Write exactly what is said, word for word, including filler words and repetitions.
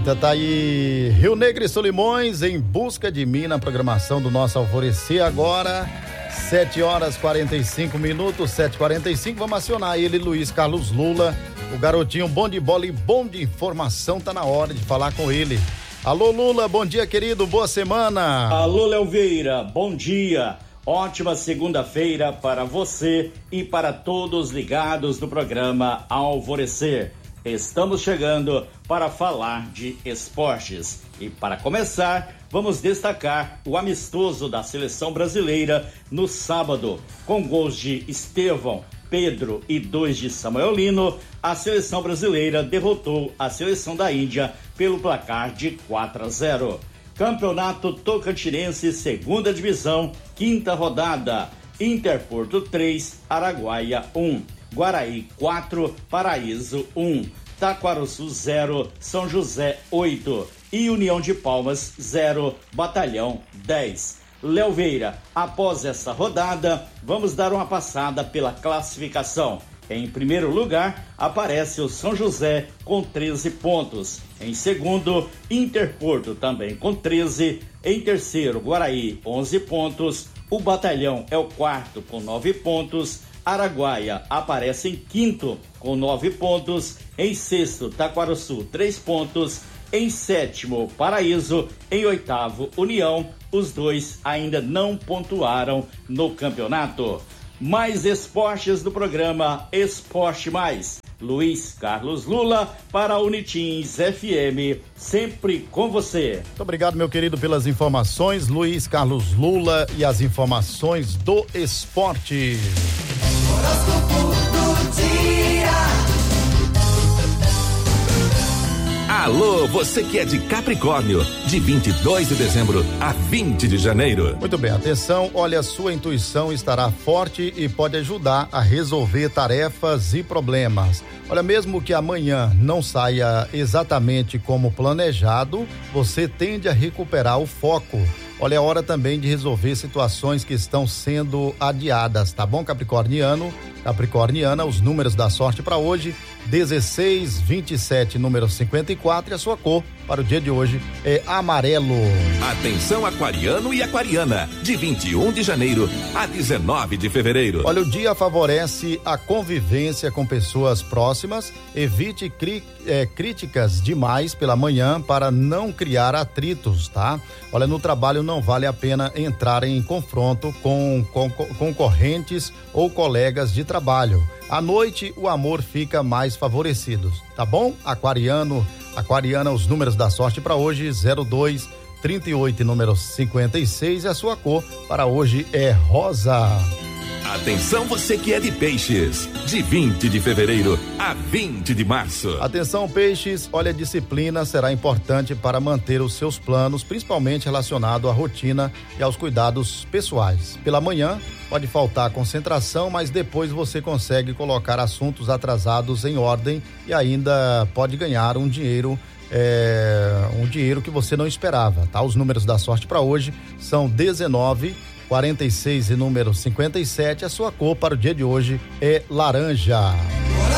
Eita, tá aí Rio Negro e Solimões em busca de mim na programação do nosso Alvorecer agora, sete horas quarenta e cinco minutos, sete e quarenta e cinco, vamos acionar ele, Luiz Carlos Lula, o garotinho bom de bola e bom de informação, tá na hora de falar com ele. Alô Lula, bom dia querido, boa semana. Alô Léo Vieira, bom dia, ótima segunda-feira para você e para todos ligados no programa Alvorecer. Estamos chegando para falar de esportes e para começar vamos destacar o amistoso da seleção brasileira no sábado, com gols de Estevão, Pedro e dois de Samuel Lino. A seleção brasileira derrotou a seleção da Índia pelo placar de quatro a zero. Campeonato Tocantinense, segunda divisão, quinta rodada, Interporto três, Araguaia um. Guaraí quatro, Paraíso um, Taquarussu zero, São José oito e União de Palmas zero, Batalhão dez. Léo Vieira, após essa rodada, vamos dar uma passada pela classificação. Em primeiro lugar, aparece o São José com treze pontos. Em segundo, Interporto também com treze. Em terceiro, Guaraí, onze pontos. O Batalhão é o quarto com nove pontos. Araguaia aparece em quinto com nove pontos, em sexto Taquarussu três pontos, em sétimo Paraíso, em oitavo União, os dois ainda não pontuaram no campeonato. Mais esportes do programa Esporte Mais. Luiz Carlos Lula para Unitins F M, sempre com você. Muito obrigado, meu querido, pelas informações, Luiz Carlos Lula, e as informações do esporte. Horóscopo do dia. Alô, você que é de Capricórnio, de vinte e dois de dezembro a vinte de janeiro. Muito bem, atenção, olha, a sua intuição estará forte e pode ajudar a resolver tarefas e problemas. Olha, mesmo que amanhã não saia exatamente como planejado, você tende a recuperar o foco. Olha, é hora também de resolver situações que estão sendo adiadas, tá bom, Capricorniano? Capricorniana, os números da sorte para hoje, dezesseis, vinte e sete, número cinquenta e quatro, e a sua cor para o dia de hoje é amarelo. Atenção aquariano e aquariana, de vinte e um de janeiro a dezenove de fevereiro. Olha, o dia favorece a convivência com pessoas próximas, evite cri, é, críticas demais pela manhã para não criar atritos, tá? Olha, no trabalho não vale a pena entrar em confronto com, com concorrentes ou colegas de trabalho. À noite, o amor fica mais favorecido, tá bom? Aquariano, aquariana, os números da sorte para hoje, zero dois, trinta e oito, número cinquenta e seis, e a sua cor para hoje é rosa. Atenção, você que é de Peixes, de vinte de fevereiro a vinte de março. Atenção, Peixes, olha, a disciplina será importante para manter os seus planos, principalmente relacionado à rotina e aos cuidados pessoais. Pela manhã, pode faltar concentração, mas depois você consegue colocar assuntos atrasados em ordem e ainda pode ganhar um dinheiro é, um dinheiro que você não esperava, tá? Os números da sorte para hoje são dezenove, quarenta e seis e número cinquenta e sete. A sua cor para o dia de hoje é laranja.